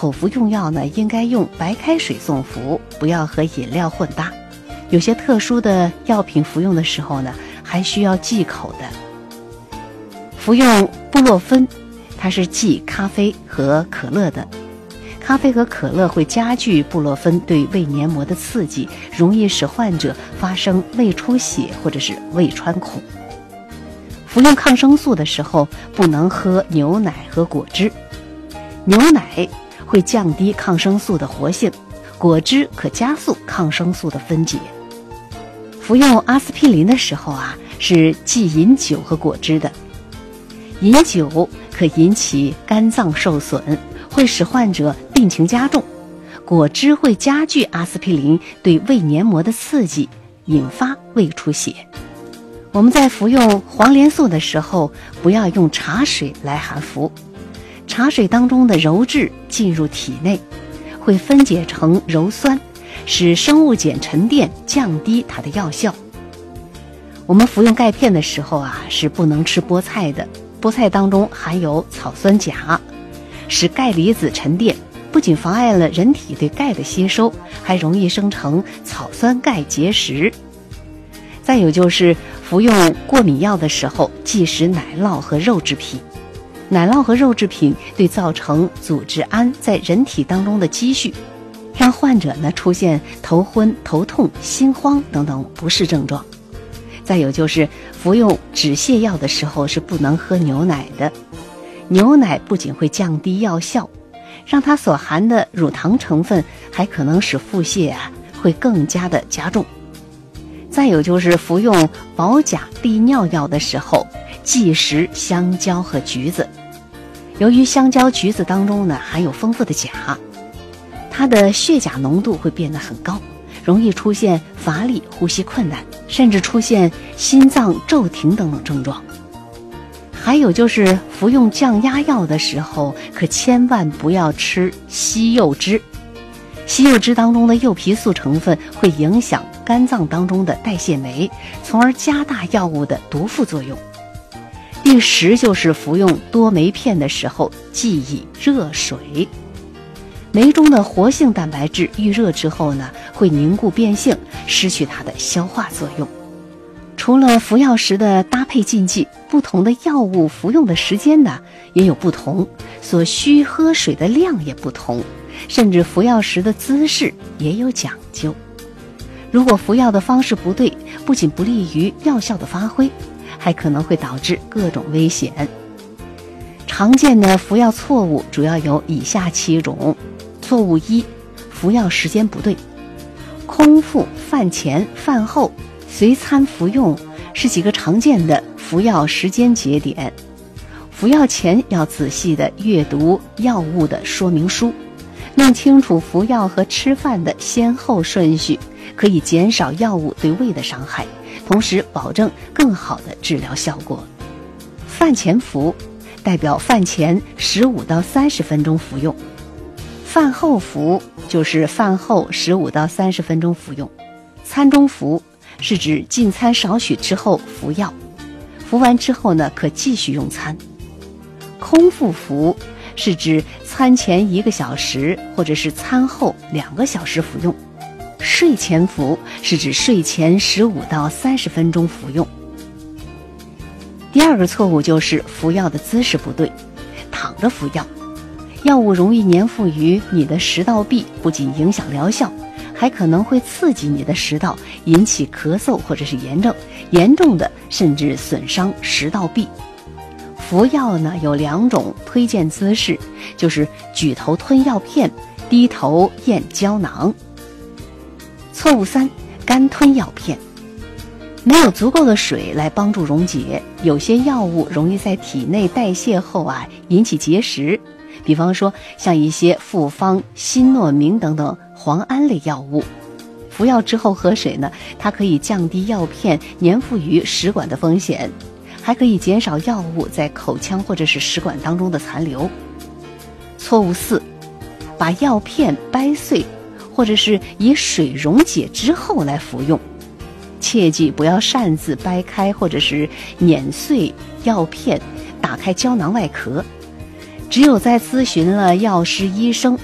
口服用药呢，应该用白开水送服，不要和饮料混搭。有些特殊的药品服用的时候呢，还需要忌口的。服用布洛芬，它是忌咖啡和可乐的。咖啡和可乐会加剧布洛芬对胃黏膜的刺激，容易使患者发生胃出血或者是胃穿孔。服用抗生素的时候，不能喝牛奶和果汁。牛奶会降低抗生素的活性，果汁可加速抗生素的分解。服用阿司匹林的时候是忌饮酒和果汁的。饮酒可引起肝脏受损，会使患者病情加重。果汁会加剧阿司匹林对胃黏膜的刺激，引发胃出血。我们在服用黄连素的时候，不要用茶水来含服。茶水当中的鞣质进入体内，会分解成鞣酸，使生物碱沉淀，降低它的药效。我们服用钙片的时候是不能吃菠菜的。菠菜当中含有草酸钾，使钙离子沉淀，不仅妨碍了人体对钙的吸收，还容易生成草酸钙结石。再有就是服用过敏药的时候，忌食奶酪和肉制品。奶酪和肉制品对造成组织胺在人体当中的积蓄，让患者出现头昏、头痛、心慌等等不适症状。再有就是服用止泻药的时候是不能喝牛奶的。牛奶不仅会降低药效，让它所含的乳糖成分还可能使腹泻会更加的加重。再有就是服用保钾利尿药的时候，忌食香蕉和橘子。由于香蕉、橘子当中含有丰富的钾，它的血钾浓度会变得很高，容易出现乏力、呼吸困难，甚至出现心脏骤停等等症状。还有就是服用降压药的时候，可千万不要吃西柚汁。西柚汁当中的柚皮素成分会影响肝脏当中的代谢酶，从而加大药物的毒副作用。第10就是服用多酶片的时候，忌以热水。酶中的活性蛋白质遇热之后会凝固变性，失去它的消化作用。除了服药时的搭配禁忌，不同的药物服用的时间也有不同，所需喝水的量也不同，甚至服药时的姿势也有讲究。如果服药的方式不对，不仅不利于药效的发挥，还可能会导致各种危险。常见的服药错误主要有以下7种。错误1，服药时间不对。空腹、饭前、饭后、随餐服用是几个常见的服药时间节点。服药前要仔细地阅读药物的说明书，弄清楚服药和吃饭的先后顺序，可以减少药物对胃的伤害，同时保证更好的治疗效果。饭前服代表饭前15到30分钟服用。饭后服就是饭后15到30分钟服用。餐中服是指进餐少许之后服药，服完之后可继续用餐。空腹服是指餐前1个小时或者是餐后2个小时服用。睡前服是指睡前15到30分钟服用。第2个错误就是服药的姿势不对，躺着服药。药物容易粘附于你的食道壁，不仅影响疗效，还可能会刺激你的食道，引起咳嗽或者是炎症，严重的甚至损伤食道壁。服药有2种推荐姿势，就是举头吞药片，低头咽胶囊。错误3，干吞药片。没有足够的水来帮助溶解，有些药物容易在体内代谢后引起结石。比方说像一些复方、新诺明等等磺胺类药物，服药之后喝水它可以降低药片粘附于食管的风险，还可以减少药物在口腔或者是食管当中的残留。错误4，把药片掰碎或者是以水溶解之后来服用。切记不要擅自掰开或者是碾碎药片，打开胶囊外壳。只有在咨询了药师、医生